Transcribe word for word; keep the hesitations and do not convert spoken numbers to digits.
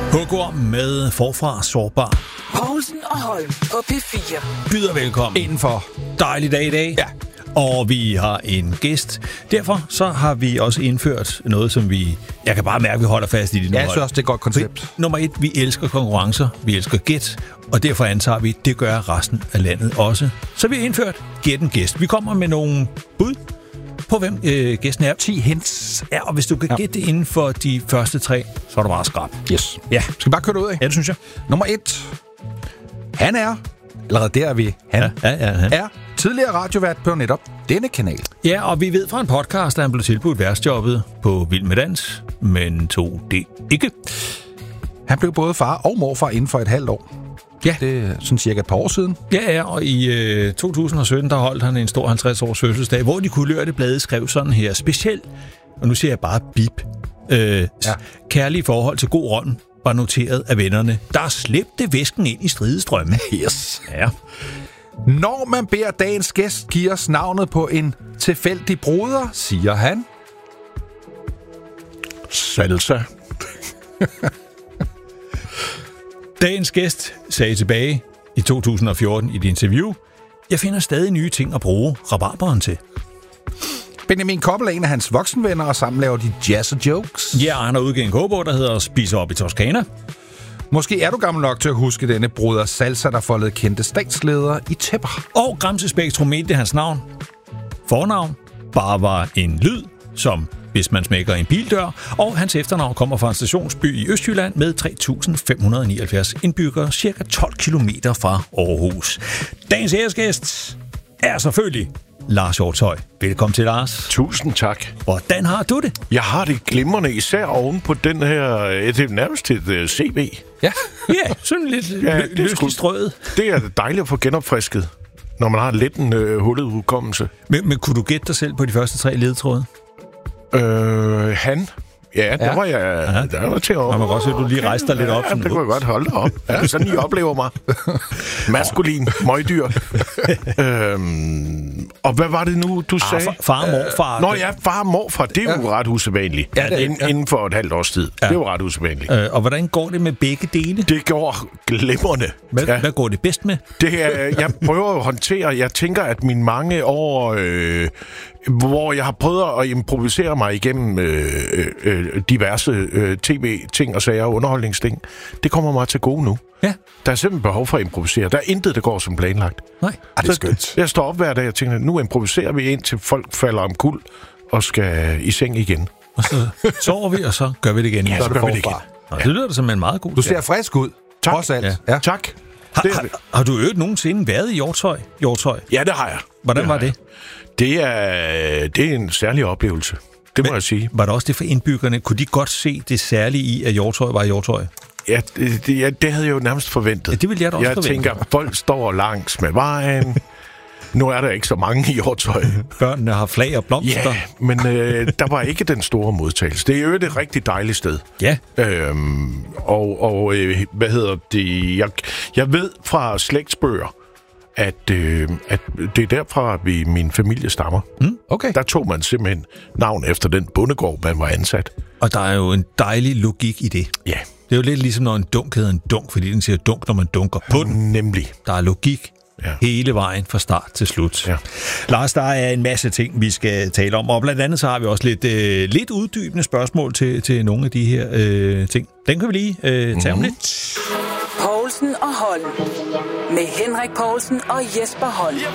Hugorm med Forfra Sårbar. Poulsen og Holm på P fire. Byder velkommen. Indenfor. Dejlig dag i dag. Ja. Og vi har en gæst. Derfor så har vi også indført noget, som vi... Jeg kan bare mærke, at vi holder fast i det nu. Ja, jeg synes også, det er et godt koncept. Nummer et, vi elsker konkurrencer. Vi elsker gæt. Og derfor antager vi, det gør resten af landet også. Så vi har indført gæt en gæst. Vi kommer med nogle bud på, hvem øh, gæsten er. ti hints. Ja, og hvis du kan ja. gætte det inden for de første tre, så er du bare skrab. Yes. Ja. Skal vi bare køre det ud af? Ja, det synes jeg. Nummer et. Han er, allerede der er vi, han ja, ja, ja, han. er tidligere radiovært på netop denne kanal. Ja, og vi ved fra en podcast, at han blev tilbudt værtsjobbet på Vild med Dans, men tog det ikke. Han blev både far og morfar inden for et halvt år. Ja. Det er sådan cirka et par år siden. Ja, ja, og i øh, to tusind og sytten, der holdt han en stor halvtreds års fødselsdag, hvor de kulørte blade skrev sådan her, specielt, og nu siger jeg bare bip, øh, ja. kærlige forhold til god ånd var noteret af vennerne. Der slæbte væsken ind i stridestrømme. Yes. Ja. Når man beder dagens gæst give os navnet på en tilfældig broder, siger han... Salsa. Dagens gæst sagde tilbage i to tusind og fjorten i et interview, jeg finder stadig nye ting at bruge rabarberen til. Benjamin Koppel er en af hans voksenvenner, og sammen laver de jazz og jokes. Ja, han har udgivet en kogebog, der hedder Spiser op i Toskana. Måske er du gammel nok til at huske denne broder Salsa, der foldede kendte statsledere i tæpper. Og Gramse Spektrum mente hans navn. Fornavn bare var en lyd, som hvis man smækker en bildør, og hans efternavn kommer fra en stationsby i Østjylland med tre tusind fem hundrede nioghalvfjerds indbyggere, cirka tolv kilometer fra Aarhus. Dagens æresgæst er selvfølgelig Lars Hjortshøj. Velkommen til, Lars. Tusind tak. Hvordan har du det? Jeg har det glimrende, især oven på den her, det er nærmest et uh, C V. Ja, ja, sådan lidt ja, løslig strøget. Det er dejligt at få genopfrisket, når man har lidt en uh, hullet udkommelse. Men, men kunne du gætte dig selv på de første tre ledetråde? Øh, han... Ja, der ja. var jeg ja. der var til at... Man må godt se, at du lige rejste dig lidt op. Ja, det kunne jeg godt holde op. Ja, sådan, I oplever mig. Maskulin, møgdyr. øhm, og hvad var det nu, du ah, sagde? Far og morfar. Nå ja, far og morfar, det er jo ja. ret usædvanligt. Ja, det, ja. Inden for et halvt års tid. Ja. Det er jo ret usædvanligt. Øh, og hvordan går det med begge dele? Det går glimrende. Hvad, ja. hvad går det bedst med? Det er, jeg prøver at håndtere... Jeg tænker, at mine mange år... Øh, hvor jeg har prøvet at improvisere mig igennem øh, øh, diverse øh, tv-ting og sager og underholdningsting. Det kommer mig til gode nu. Ja. Der er simpelthen behov for at improvisere. Der er intet, der går som planlagt. Nej, ah, det er skønt. Jeg står op hver dag og tænker, nu improviserer vi ind, til folk falder omkuld og skal i seng igen. Og så sover vi, og så gør vi det igen. Ja, så, så gør vi det igen. Ja. Det lyder som en meget god. Du ser frisk ud. Tak. Trods alt. Ja. Ja. Tak. Har, har, har du øvrigt nogensinde været i Hjortshøj? Hjortshøj? Ja, det har jeg. Hvordan det var det? Det er, det er en særlig oplevelse. Det må Men, jeg sige. Var det også det for indbyggerne? Kunne de godt se det særlige i, at Hjortshøj var i Hjortshøj? Ja, det, det, ja, det havde jeg jo nærmest forventet. Ja, det ville jeg da også jeg forvente. Jeg tænker, folk står langs med vejen. Nu er der ikke så mange i Hjortshøj. Børnene har flag og blomster. Ja, men øh, der var ikke den store modtagelse. Det er jo et rigtig dejligt sted. Ja. Øhm, og og øh, hvad hedder det? Jeg, jeg ved fra slægtsbøger, at, øh, at det er derfra, vi min familie stammer. Mm, okay. Der tog man simpelthen navn efter den bondegård, man var ansat. Og der er jo en dejlig logik i det. Ja. Det er jo lidt ligesom, når en dunk hedder en dunk, fordi den siger dunk, når man dunker på den. Nemlig. Der er logik ja. hele vejen fra start til slut. Ja. Lars, der er en masse ting, vi skal tale om, og blandt andet så har vi også lidt, øh, lidt uddybende spørgsmål til, til nogle af de her øh, ting. Den kan vi lige øh, tage om mm. lidt. Poulsen og Holm. Med Henrik Poulsen og Jesper Holm.